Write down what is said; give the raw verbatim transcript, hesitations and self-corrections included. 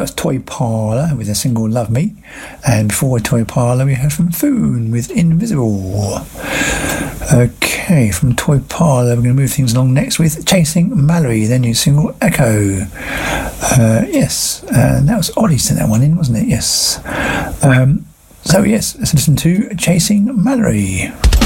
was Toy Parlour with a single Love Me. And before Toy Parlour, we heard from Foon with Invisible. Okay, from Toy Parlour, we're going to move things along next with Chasing Mallory, their new single Echo. Uh, yes, and that was Ollie sent that one in, wasn't it? Yes. Um, so, yes, let's listen to Chasing Mallory.